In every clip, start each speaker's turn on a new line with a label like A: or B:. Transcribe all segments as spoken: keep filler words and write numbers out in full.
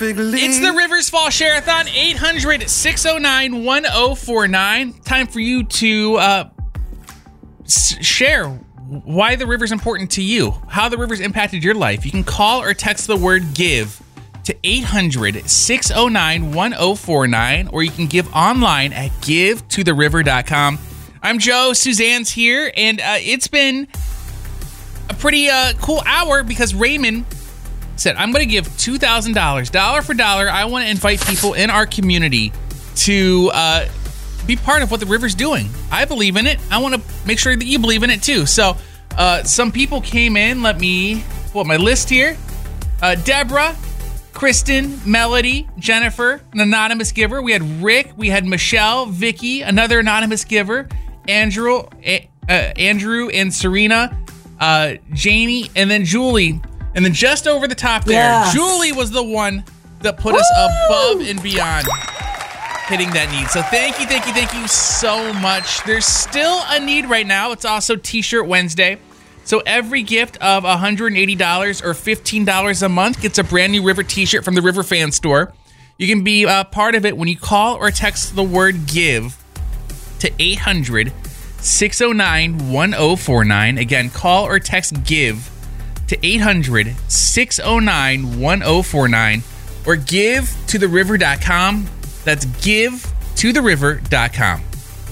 A: Big league.
B: It's the Rivers Fall Share-a-thon, eight hundred, six oh nine, one oh four nine. Time for you to uh, s- share why the river's important to you, how the river's impacted your life. You can call or text the word GIVE to eight hundred, six oh nine, one oh four nine, or you can give online at give to the river dot com. I'm Joe, Suzanne's here, and uh, it's been a pretty uh, cool hour because Raymond said, I'm going to give two thousand dollars, dollar for dollar. I want to invite people in our community to uh, be part of what the river's doing. I believe in it. I want to make sure that you believe in it too. So uh, some people came in. Let me pull up my list here. Uh, Deborah, Kristen, Melody, Jennifer, an anonymous giver. We had Rick. We had Michelle, Vicky, another anonymous giver. Andrew, uh, Andrew and Serena, uh, Janie, and then Julie. And then just over the top there, yes. Julie was the one that put Woo! us above and beyond hitting that need. So thank you, thank you, thank you so much. There's still a need right now. It's also T-Shirt Wednesday. So every gift of one hundred eighty dollars or fifteen dollars a month gets a brand new River T-shirt from the River Fan Store. You can be a part of it when you call or text the word GIVE to eight hundred, six oh nine, one oh four nine. Again, call or text GIVE to eight hundred, six oh nine, one oh four nine or give to the river dot com. That's give to the river dot com.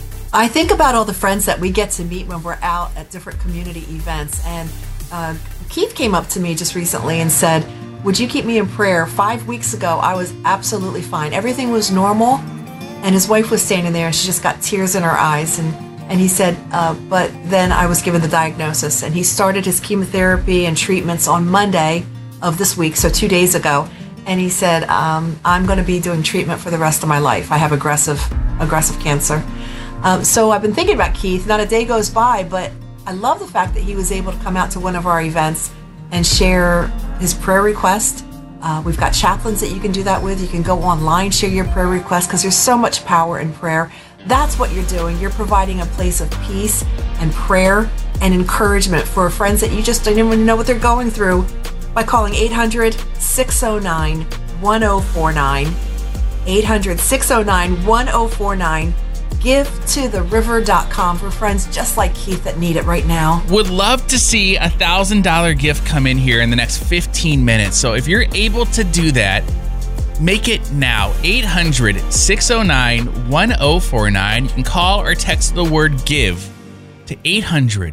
C: I think about all the friends that we get to meet when we're out at different community events. And uh, Keith came up to me just recently and said, would you keep me in prayer? Five weeks ago, I was absolutely fine. Everything was normal. And his wife was standing there and she just got tears in her eyes. And And he said, uh, but then I was given the diagnosis, and he started his chemotherapy and treatments on Monday of this week, so two days ago. And he said, um, I'm going to be doing treatment for the rest of my life. I have aggressive, aggressive cancer. Um, so I've been thinking about Keith. Not a day goes by, but I love the fact that he was able to come out to one of our events and share his prayer request. Uh, we've got chaplains that you can do that with. You can go online, share your prayer request, because there's so much power in prayer. That's what you're doing. You're providing a place of peace and prayer and encouragement for friends that you just don't even know what they're going through by calling eight hundred, six oh nine, one oh four nine. eight hundred, six oh nine, one oh four nine. give to the river dot com for friends just like Keith that need it right now.
B: Would love to see a one thousand dollars gift come in here in the next fifteen minutes. So if you're able to do that, make it now. eight hundred, six oh nine, one oh four nine. You can call or text the word GIVE to eight hundred,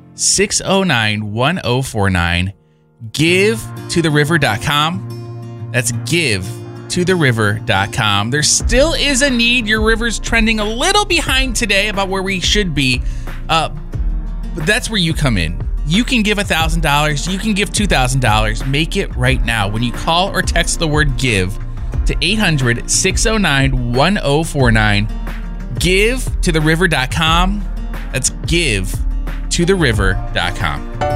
B: six oh nine, one oh four nine. give to the river dot com. That's give to the river dot com. There still is a need. Your river's trending a little behind today about where we should be. Uh, but that's where you come in. You can give one thousand dollars. You can give two thousand dollars. Make it right now when you call or text the word GIVE to eight hundred, six oh nine, one oh four nine. give to the river dot com. That's give to the river dot com.